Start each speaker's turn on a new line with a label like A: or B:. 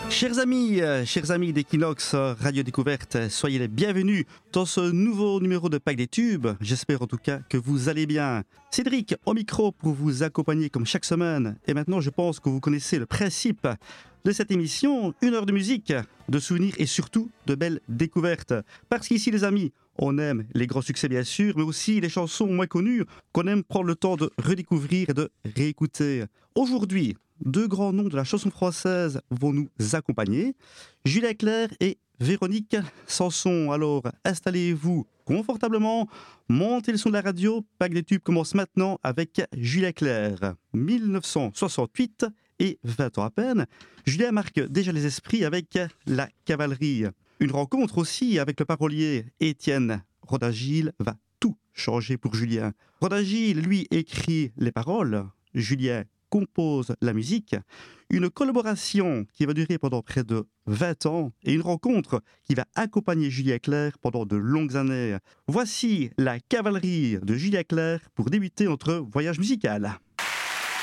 A: Chers amis d'Equinox Radio Découverte, soyez les bienvenus dans ce nouveau numéro de Pack des Tubes. J'espère en tout cas que vous allez bien. Cédric au micro pour vous accompagner comme chaque semaine. Et maintenant, je pense que vous connaissez le principe de cette émission. 1 heure de musique, de souvenirs et surtout de belles découvertes. Parce qu'ici, les amis, on aime les grands succès bien sûr, mais aussi les chansons moins connues qu'on aime prendre le temps de redécouvrir et de réécouter. Aujourd'hui, 2 grands noms de la chanson française vont nous accompagner, Julien Clerc et Véronique Sanson. Alors, installez-vous confortablement, montez le son de la radio, Pack des Tubes commence maintenant avec Julien Clerc. 1968 et 20 ans à peine, Julien marque déjà les esprits avec La Cavalerie. Une rencontre aussi avec le parolier Étienne Rodagil va tout changer pour Julien. Rodagil, lui, écrit les paroles, Julien compose la musique, une collaboration qui va durer pendant près de 20 ans et une rencontre qui va accompagner Julien Clerc pendant de longues années. Voici La Cavalerie de Julien Clerc pour débuter notre voyage musical.